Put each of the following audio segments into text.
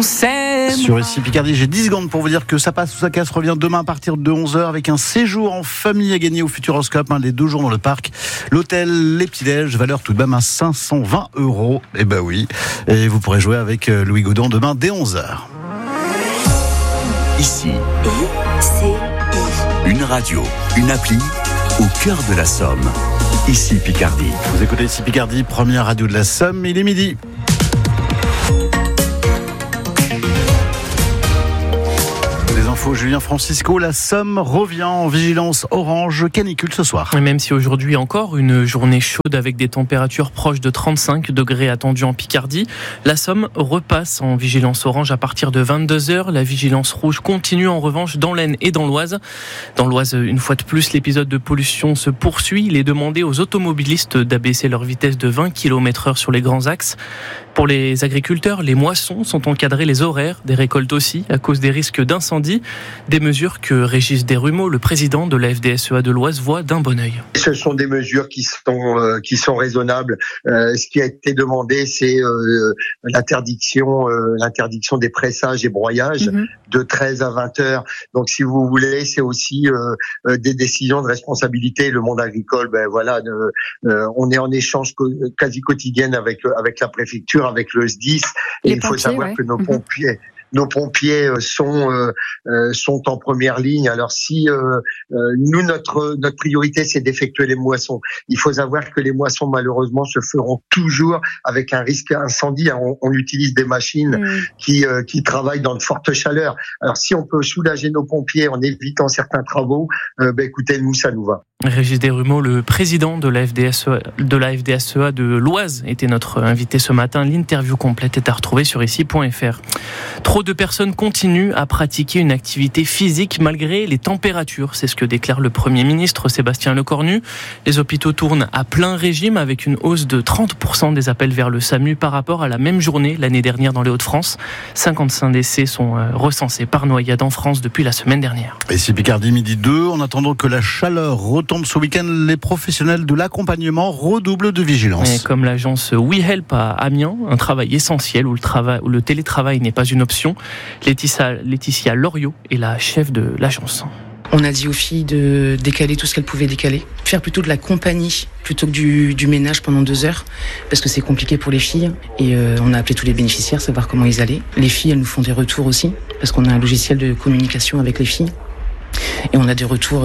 qu'on s'aime. Sur ici Picardie, j'ai 10 secondes pour vous dire que Ça passe ou ça casse revient demain à partir de 11h avec un séjour en famille à gagner au Futuroscope, les 2 jours dans le parc. L'hôtel, les petits-déj, valeur tout de même à 520 €. Eh ben oui. Et vous pourrez jouer avec Louis Gaudon demain dès 11h. Ici, une radio, une appli au cœur de la Somme. Ici Picardie. Vous écoutez ici Picardie, première radio de la Somme, il est midi. Julien Francisco, la Somme revient en vigilance orange canicule ce soir. Et même si aujourd'hui encore une journée chaude avec des températures proches de 35 degrés attendues en Picardie, la Somme repasse en vigilance orange à partir de 22h. La vigilance rouge continue en revanche dans l'Aisne et dans l'Oise. Dans l'Oise, une fois de plus, l'épisode de pollution se poursuit. Il est demandé aux automobilistes d'abaisser leur vitesse de 20 km/h sur les grands axes. Pour les agriculteurs, les moissons sont encadrées, les horaires des récoltes aussi, à cause des risques d'incendie. Des mesures que Régis Desrumeaux, le président de la FDSEA de l'Oise, voit d'un bon œil. Ce sont des mesures qui sont raisonnables. Ce qui a été demandé, c'est l'interdiction des pressages et broyages de 13 à 20 heures. Donc, si vous voulez, c'est aussi des décisions de responsabilité. Le monde agricole, on est en échange quasi quotidienne avec la préfecture, avec le SDIS. Et il faut savoir que nos pompiers sont en première ligne. Alors si nous notre priorité c'est d'effectuer les moissons. Il faut savoir que les moissons malheureusement se feront toujours avec un risque incendie. On utilise des machines qui travaillent dans de fortes chaleurs. Alors si on peut soulager nos pompiers en évitant certains travaux, écoutez, nous ça nous va. Régis Desrumeaux, le président de la FDSEA de l'Oise, était notre invité ce matin. L'interview complète est à retrouver sur ici.fr. Trop de personnes continuent à pratiquer une activité physique malgré les températures. C'est ce que déclare le Premier ministre Sébastien Lecornu. Les hôpitaux tournent à plein régime avec une hausse de 30% des appels vers le SAMU par rapport à la même journée l'année dernière dans les Hauts-de-France. 55 décès sont recensés par noyade en France depuis la semaine dernière. Et c'est Picardie midi 2. En attendant que la chaleur retombe ce week-end, les professionnels de l'accompagnement redoublent de vigilance. Et comme l'agence WeHelp à Amiens, un travail essentiel où le télétravail n'est pas une option. Laetitia Loriot est la chef de l'agence. On a dit aux filles de décaler tout ce qu'elles pouvaient décaler, faire plutôt de la compagnie plutôt que du ménage pendant 2 heures, parce que c'est compliqué pour les filles. Et on a appelé tous les bénéficiaires, savoir comment ils allaient. Les filles, elles nous font des retours aussi, parce qu'on a un logiciel de communication avec les filles. Et on a des retours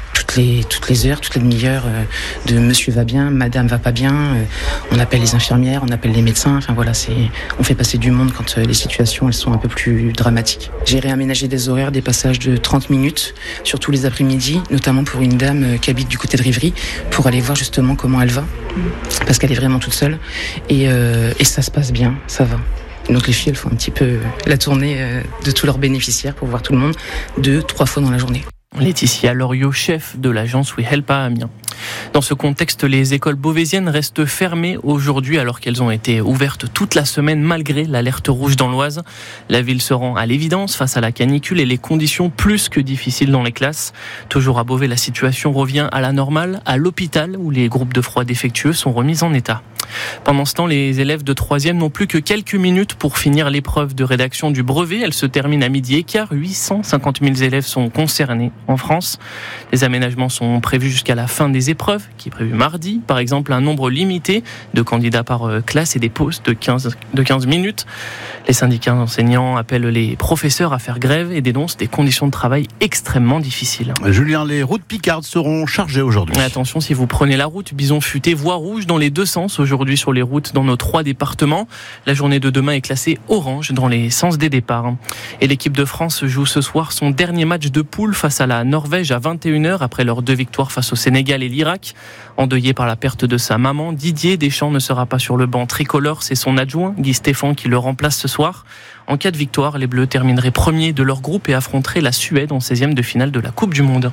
toutes les heures, toutes les demi-heures de monsieur va bien, madame va pas bien. On appelle les infirmières, on appelle les médecins. Enfin voilà, on fait passer du monde quand les situations elles sont un peu plus dramatiques. J'ai réaménagé des horaires, des passages de 30 minutes, surtout les après-midi, notamment pour une dame qui habite du côté de Rivry, pour aller voir justement comment elle va, parce qu'elle est vraiment toute seule. Et ça se passe bien, ça va. Donc les filles, elles font un petit peu la tournée de tous leurs bénéficiaires pour voir tout le monde 2-3 fois dans la journée. Laetitia Loriot, chef de l'agence WeHelp à Amiens. Dans ce contexte, les écoles beauvaisiennes restent fermées aujourd'hui alors qu'elles ont été ouvertes toute la semaine malgré l'alerte rouge dans l'Oise. La ville se rend à l'évidence face à la canicule et les conditions plus que difficiles dans les classes. Toujours à Beauvais, la situation revient à la normale à l'hôpital où les groupes de froid défectueux sont remis en état. Pendant ce temps, les élèves de 3e n'ont plus que quelques minutes pour finir l'épreuve de rédaction du brevet. Elle se termine à 12h15. 850 000 élèves sont concernés en France. Les aménagements sont prévus jusqu'à la fin des épreuves, qui est prévue mardi. Par exemple, un nombre limité de candidats par classe et des pauses de 15 minutes. Les syndicats enseignants appellent les professeurs à faire grève et dénoncent des conditions de travail extrêmement difficiles. Julien, les routes picardes seront chargées aujourd'hui. Mais attention, si vous prenez la route Bison Futé, voie rouge dans les 2 sens aujourd'hui sur les routes dans nos 3 départements. La journée de demain est classée orange dans les sens des départs. Et l'équipe de France joue ce soir son dernier match de poule face à la Norvège à 21h après leurs 2 victoires face au Sénégal et l'Irak. Endeuillé par la perte de sa maman, Didier Deschamps ne sera pas sur le banc tricolore. C'est son adjoint, Guy Stéphane, qui le remplace ce soir. En cas de victoire, les Bleus termineraient premiers de leur groupe et affronteraient la Suède en 16e de finale de la Coupe du Monde.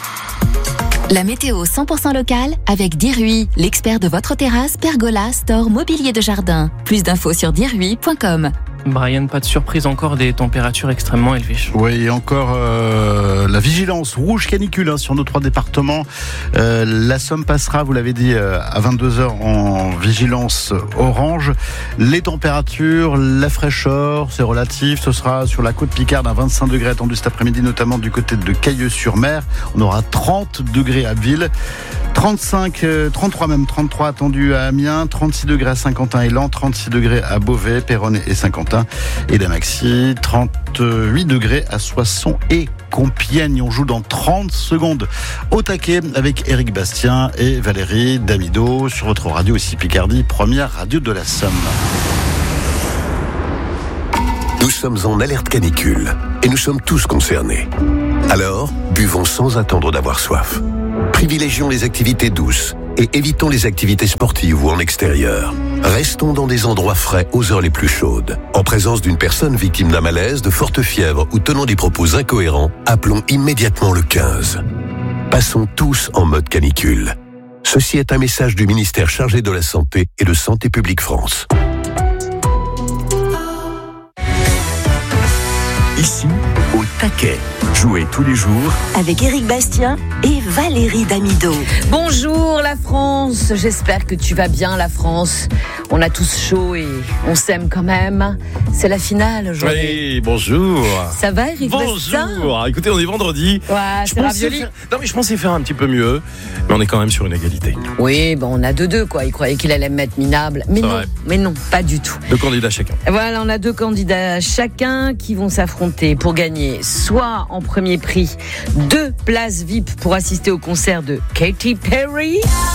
La météo 100% locale avec Dirui, l'expert de votre terrasse, pergola, store, mobilier de jardin. Plus d'infos sur dirui.com. Brian, pas de surprise, encore des températures extrêmement élevées. Oui, et encore la vigilance rouge canicule sur nos 3 départements. La Somme passera, vous l'avez dit, à 22h en vigilance orange. Les températures, la fraîcheur, c'est relatif. Ce sera sur la côte Picarde à 25 degrés attendu cet après-midi, notamment du côté de Cailleux-sur-Mer. On aura 30 degrés à Abbeville, 33 attendus à Amiens, 36 degrés à Saint-Quentin et Laon, 36 degrés à Beauvais, Péronne et Saint-Quentin. Et la maxi, 38 degrés à Soissons et Compiègne. On joue dans 30 secondes au taquet avec Éric Bastien et Valérie Damido sur votre radio ici Picardie, première radio de la Somme. Nous sommes en alerte canicule et nous sommes tous concernés. Alors, buvons sans attendre d'avoir soif. Privilégions les activités douces et évitons les activités sportives ou en extérieur. Restons dans des endroits frais aux heures les plus chaudes. En présence d'une personne victime d'un malaise, de forte fièvre ou tenant des propos incohérents, appelons immédiatement le 15. Passons tous en mode canicule. Ceci est un message du ministère chargé de la Santé et de Santé publique France. Ici, au taquet. Jouez tous les jours avec Éric Bastien et Valérie Damido. Bonjour la France, j'espère que tu vas bien la France. On a tous chaud et on s'aime quand même. C'est la finale aujourd'hui. Oui, bonjour. Ça va Éric Bastien ? Bonjour. Écoutez, on est vendredi. Ouais, c'est ravioli. Je pensais faire un petit peu mieux, mais on est quand même sur une égalité. Oui, bon, on a 2-2 quoi. Il croyait qu'il allait me mettre minable, mais non, pas du tout. 2 candidats chacun. Voilà, on a 2 candidats chacun qui vont s'affronter pour gagner soit en premier prix 2 places VIP pour assister au concert de Katy Perry.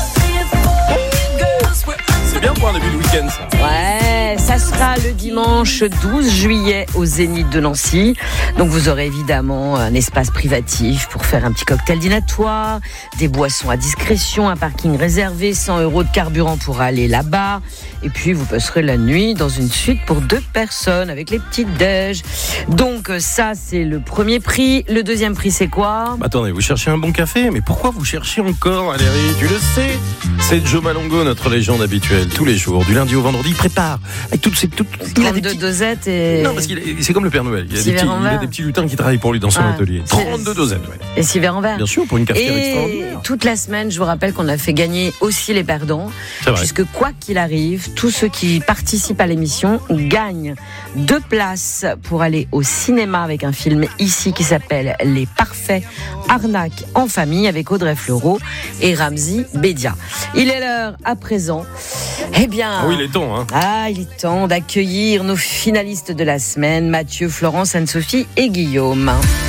C'est bien pour un début de week-end, ça. Ouais, ça sera le dimanche 12 juillet au Zénith de Nancy. Donc vous aurez évidemment un espace privatif pour faire un petit cocktail dînatoire, des boissons à discrétion, un parking réservé, 100 € de carburant pour aller là-bas. Et puis vous passerez la nuit dans une suite pour 2 personnes avec les petites déj. Donc ça c'est le premier prix. Le deuxième prix c'est quoi ? Attendez, vous cherchez un bon café ? Mais pourquoi vous cherchez encore, Valérie ? Tu le sais, c'est Joe Malongo, notre légende habituelle. Tous les jours, du lundi au vendredi, il prépare. Avec toutes ces... Il a des petites dosettes et... Non, parce c'est comme le Père Noël. Il a des petits lutins qui travaillent pour lui dans son atelier. 32 dosettes, ouais. Et 6 verres en verre. Bien sûr, pour une cafetière extraordinaire. Et toute la semaine, je vous rappelle qu'on a fait gagner aussi les perdants. C'est vrai. Puisque quoi qu'il arrive, tous ceux qui participent à l'émission gagnent 2 places pour aller au cinéma avec un film ici qui s'appelle Les Parfaits Arnaques en famille avec Audrey Fleurot et Ramzy Bédia. Il est l'heure à présent. Eh bien... Ah oui, il est temps, hein. Ah, il est temps d'accueillir nos finalistes de la semaine, Mathieu, Florence, Anne-Sophie et Guillaume.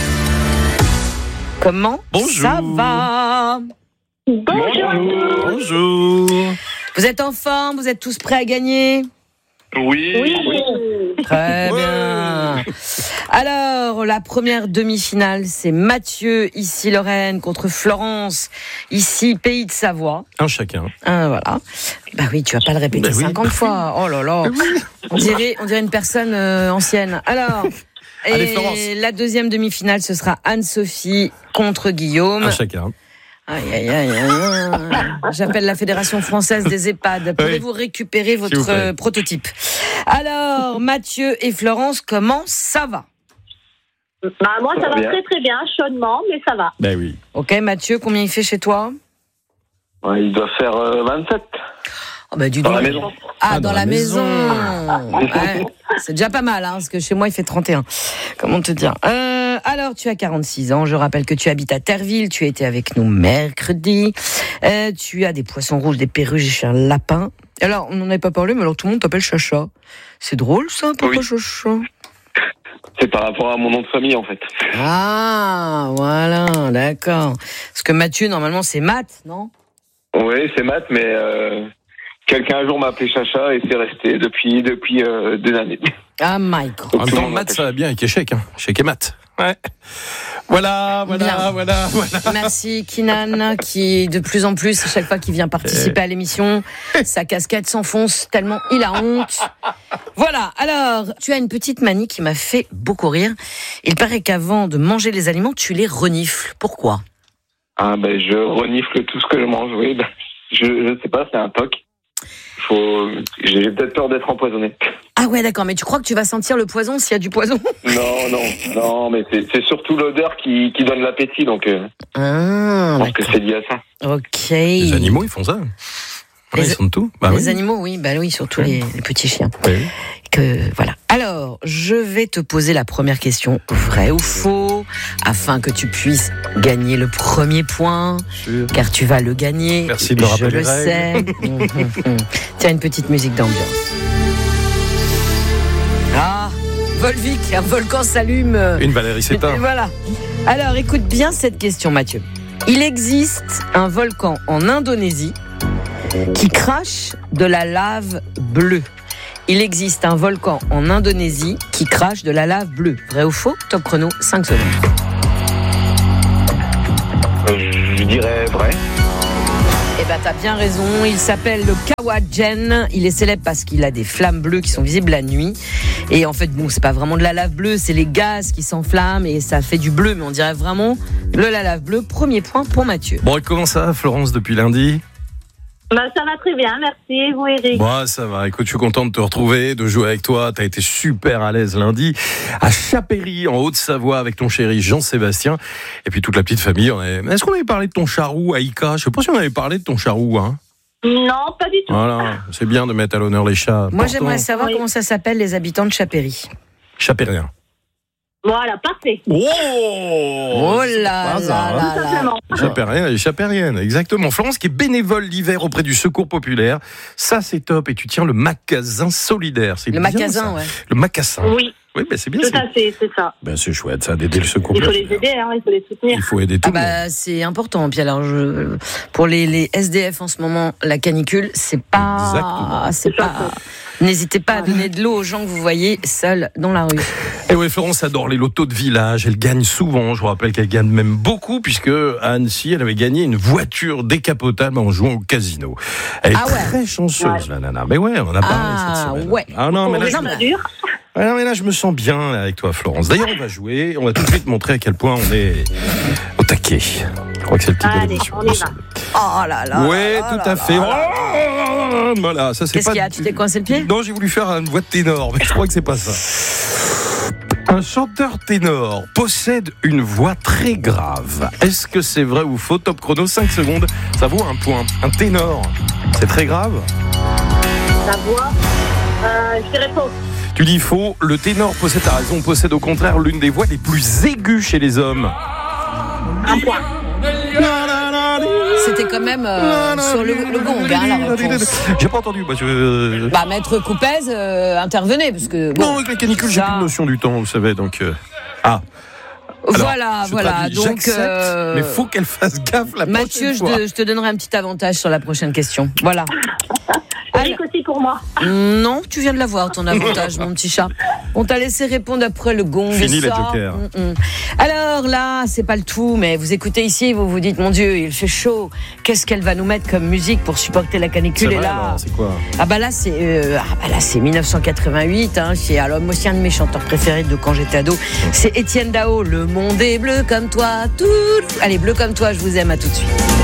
Comment ça va ? Bonjour. Vous êtes en forme ? Vous êtes tous prêts à gagner ? Oui. Très bien. Alors, la première demi-finale, c'est Mathieu, ici Lorraine, contre Florence, ici Pays de Savoie. Un chacun. Voilà. Bah oui, tu vas pas le répéter 50 fois. Oh là là. On dirait une personne ancienne. Alors, allez, Florence. La deuxième demi-finale, ce sera Anne-Sophie contre Guillaume. Un chacun. Aïe. J'appelle la Fédération française des EHPAD. Pouvez-vous récupérer votre prototype ? Alors, Mathieu et Florence, comment ça va ? Moi, ça va très très bien, chaudement, mais ça va. Ben oui. Ok, Mathieu, combien il fait chez toi ? Il doit faire 27. Oh bah, dis dans donc. La maison. Dans la maison. Ouais, c'est déjà pas mal, parce que chez moi, il fait 31. Comment te dire ? Alors, tu as 46 ans. Je rappelle que tu habites à Terreville. Tu étais avec nous mercredi. Tu as des poissons rouges, des perruches et un lapin. Alors, on n'en avait pas parlé, mais alors tout le monde t'appelle Chacha. C'est drôle, ça, pourquoi Chacha ? C'est par rapport à mon nom de famille, en fait. Ah, voilà, d'accord. Parce que Mathieu, normalement, c'est Matt, non ? Oui, c'est Matt, mais quelqu'un un jour m'a appelé Chacha et c'est resté depuis 2 années. Ah, Mike. En même temps, Matt, ça va bien avec échec. Échec et Matt. Ouais. Voilà. Merci Kinan, qui de plus en plus, à chaque fois qu'il vient participer à l'émission, sa casquette s'enfonce tellement il a honte. Voilà, alors, tu as une petite manie qui m'a fait beaucoup rire. Il paraît qu'avant de manger les aliments, tu les renifles. Pourquoi ? Je renifle tout ce que je mange, oui. Je sais pas, c'est un toc. J'ai peut-être peur d'être empoisonné. Ah Ah ouais, d'accord, mais tu crois que tu vas sentir le poison s'il y a du poison? Non, mais c'est surtout l'odeur qui donne l'appétit, donc je pense que c'est lié à ça. Ok. Les animaux, ils font ça. Ils sentent tout. Les animaux, oui, surtout les petits chiens. Oui. Voilà. Alors, je vais te poser la première question, vrai ou faux, afin que tu puisses gagner le premier point, car tu vas le gagner. Merci de me rappeler les règles. Je le sais. Tiens, une petite musique d'ambiance. Ah, Volvic, un volcan s'allume. Une Valérie s'éteint. Voilà. Alors, écoute bien cette question, Mathieu. Il existe un volcan en Indonésie qui crache de la lave bleue. Il existe un volcan en Indonésie qui crache de la lave bleue. Vrai ou faux? Top chrono, 5 secondes. Je dirais vrai. Eh ben, t'as bien raison. Il s'appelle le Kawajen. Il est célèbre parce qu'il a des flammes bleues qui sont visibles la nuit. Et en fait, bon, c'est pas vraiment de la lave bleue, c'est les gaz qui s'enflamment et ça fait du bleu. Mais on dirait vraiment la lave bleue. Premier point pour Mathieu. Bon, et comment ça, Florence, depuis lundi? Ça va très bien, merci. Et vous, Eric? Bon, ça va. Écoute, je suis content de te retrouver, de jouer avec toi. T'as été super à l'aise lundi à Chapéry, en Haute-Savoie, avec ton chéri Jean-Sébastien. Et puis toute la petite famille. Est-ce qu'on avait parlé de ton charroux, Aïka? Je sais pas si on avait parlé de ton charroux, hein. Non, pas du tout. Voilà, c'est bien de mettre à l'honneur les chats. Moi, j'aimerais savoir comment ça s'appelle, les habitants de Chapéry. Chapérien. Voilà, parfait. Oh là là. Chapérien et chapérienne, exactement. Florence qui est bénévole l'hiver auprès du Secours Populaire. Ça, c'est top. Et tu tiens le magasin solidaire. C'est le bien, magasin, ça. ouais. Le macassin. Oui. Oui, ben c'est bien. Tout à fait, c'est ça. Ben c'est chouette, ça, d'aider le Secours Populaire. Il faut les aider, il faut les soutenir. Il faut aider tout le monde. C'est important. Puis alors, pour les SDF en ce moment, la canicule, c'est pas. N'hésitez pas à donner de l'eau aux gens que vous voyez seuls dans la rue. Et oui, Florence adore les lotos de village. Elle gagne souvent. Je vous rappelle qu'elle gagne même beaucoup, puisque à Annecy, elle avait gagné une voiture décapotable en jouant au casino. Elle est très chanceuse, la nana. Mais ouais, on en a parlé cette semaine. Ouais. Ah non, mais là, je me sens bien avec toi, Florence. D'ailleurs, on va jouer. On va tout de suite montrer à quel point on est au taquet. Je crois que c'est le titre de l'émission. On y va. Oh là là. Ouais, tout à fait. Voilà, ça c'est Qu'est-ce qu'il y a? Tu t'es coincé le pied? Non, j'ai voulu faire une voix de ténor, mais je crois que c'est pas ça. Un chanteur ténor possède une voix très grave. Est-ce que c'est vrai ou faux? Top chrono, 5 secondes. Ça vaut un point. Un ténor, c'est très grave? La voix, je dirais faux. Tu dis faux. Le ténor possède, t'as raison, possède au contraire l'une des voix les plus aiguës chez les hommes. Un point. C'était quand même sur le gong, la réponse. J'ai pas entendu. Maître Coupez, intervenez, parce que... Bon, non, avec la canicule, j'ai plus de notion du temps, vous savez, donc... Alors, voilà. Donc, mais faut qu'elle fasse gaffe la Mathieu, prochaine fois. je te donnerai un petit avantage sur la prochaine question. Voilà. Eric aussi pour moi. Non, tu viens de l'avoir, ton avantage, mon petit chat. On t'a laissé répondre après le gong. Fini les jokers. Alors là, c'est pas le tout, mais vous écoutez ici, vous vous dites, mon Dieu, il fait chaud. Qu'est-ce qu'elle va nous mettre comme musique pour supporter la canicule? C'est et vrai, là, c'est quoi? là, c'est 1988. Alors moi aussi, un de mes chanteurs préférés de quand j'étais ado, c'est Étienne Dao. Le monde est bleu comme toi. Allez, bleu comme toi, je vous aime, à tout de suite.